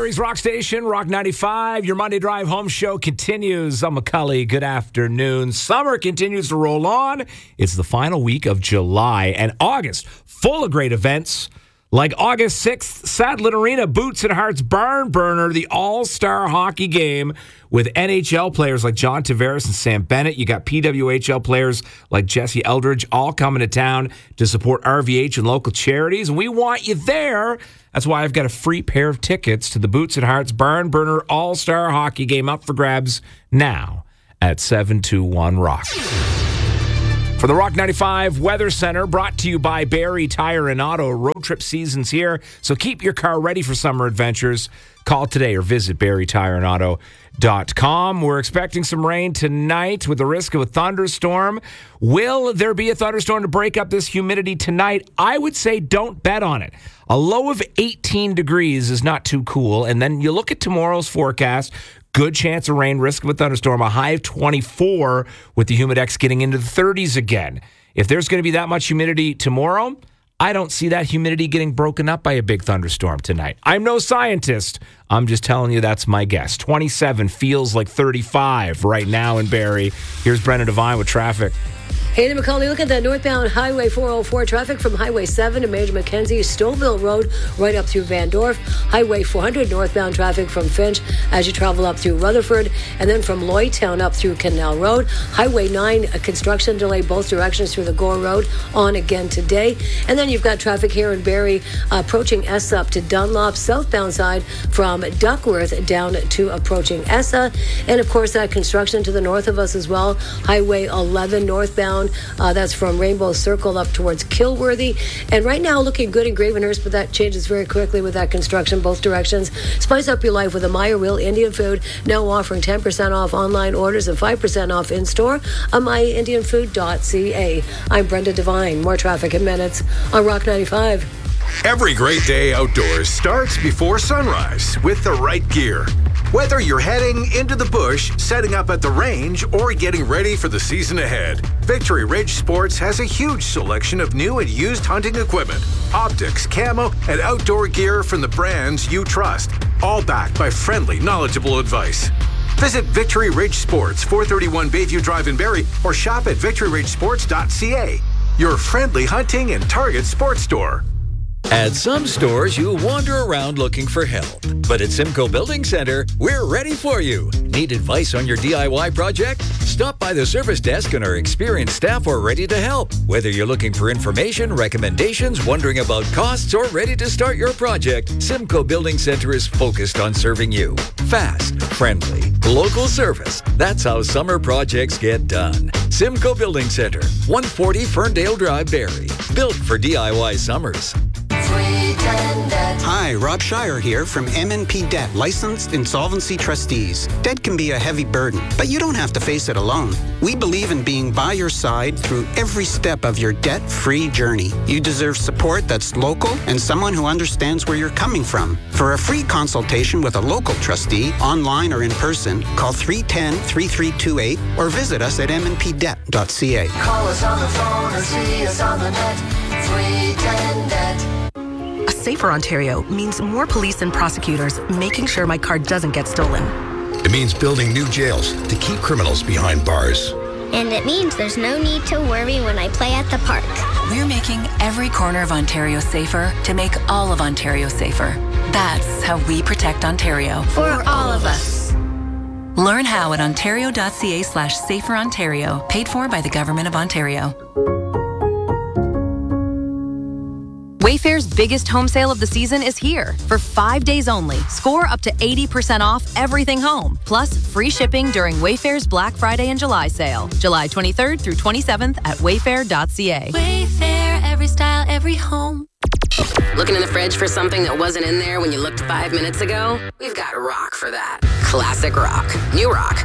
Barrie's Rock Station, Rock 95. Your Monday Drive Home Show continues. I'm McCully. Good afternoon. Summer continues to roll on. It's the final week of July and August, full of great events. Like August 6th, Sadlin Arena, Boots and Hearts Barn Burner, the all-star hockey game with NHL players like John Tavares and Sam Bennett. You got PWHL players like Jesse Eldridge all coming to town to support RVH and local charities, and we want you there. That's why I've got a free pair of tickets to the Boots and Hearts Barn Burner all-star hockey game up for grabs now at 721 Rock. For the Rock 95 Weather Center, brought to you by Barrie Tire and Auto. Road trip season's here, so keep your car ready for summer adventures. Call today or visit barrietireandauto.com. We're expecting some rain tonight with the risk of a thunderstorm. Will there be a thunderstorm to break up this humidity tonight? I would say don't bet on it. A low of 18 degrees is not too cool. And then you look at tomorrow's forecast. Good chance of rain, risk of a thunderstorm, a high of 24 with the humidex getting into the 30s again. If there's going to be that much humidity tomorrow, I don't see that humidity getting broken up by a big thunderstorm tonight. I'm no scientist. I'm just telling you that's my guess. 27 feels like 35 right now in Barrie. Here's Brendan Devine with traffic. Hey there, McCully. Look at that northbound Highway 404 traffic from Highway 7 to Major Mackenzie, Stouffville Road, right up through Van Dorf. Highway 400 northbound traffic from Finch as you travel up through Rutherford, and then from Lloydtown up through Canal Road. Highway 9, a construction delay both directions through the Gore Road, on again today. And then you've got traffic here in Barrie approaching Essa up to Dunlop, southbound side from Duckworth down to approaching Essa. And of course, that construction to the north of us as well. Highway 11 northbound. That's from Rainbow Circle up towards Kilworthy. And right now looking good in Gravenhurst, but that changes very quickly with that construction both directions. Spice up your life with a Meyer Will Indian Food, now offering 10% off online orders and 5% off in-store at myindianfood.ca. I'm Brenda Devine. More traffic in minutes on Rock 95. Every great day outdoors starts before sunrise with the right gear. Whether you're heading into the bush, setting up at the range, or getting ready for the season ahead, Victory Ridge Sports has a huge selection of new and used hunting equipment, optics, camo, and outdoor gear from the brands you trust, all backed by friendly, knowledgeable advice. Visit Victory Ridge Sports, 431 Bayview Drive in Barrie, or shop at victoryridgesports.ca, your friendly hunting and target sports store. At some stores, you wander around looking for help. But at Simcoe Building Center, we're ready for you. Need advice on your DIY project? Stop by the service desk and our experienced staff are ready to help. Whether you're looking for information, recommendations, wondering about costs, or ready to start your project, Simcoe Building Center is focused on serving you. Fast, friendly, local service. That's how summer projects get done. Simcoe Building Center, 140 Ferndale Drive, Barrie. Built for DIY summers. Hi, Rob Shire here from M&P Debt, licensed insolvency trustees. Debt can be a heavy burden, but you don't have to face it alone. We believe in being by your side through every step of your debt-free journey. You deserve support that's local and someone who understands where you're coming from. For a free consultation with a local trustee, online or in person, call 310-3328 or visit us at mnpdebt.ca. Call us on the phone or see us on the net. 310-DEBT. A safer Ontario means more police and prosecutors making sure my car doesn't get stolen. It means building new jails to keep criminals behind bars. And it means there's no need to worry when I play at the park. We're making every corner of Ontario safer to make all of Ontario safer. That's how we protect Ontario. For all of us. Learn how at ontario.ca/saferontario. Paid for by the Government of Ontario. Wayfair's biggest home sale of the season is here. For 5 days only, score up to 80% off everything home. Plus, free shipping during Wayfair's Black Friday and July sale. July 23rd through 27th at wayfair.ca. Wayfair, every style, every home. Looking in the fridge for something that wasn't in there when you looked 5 minutes ago? We've got Rock for that. Classic Rock. New Rock.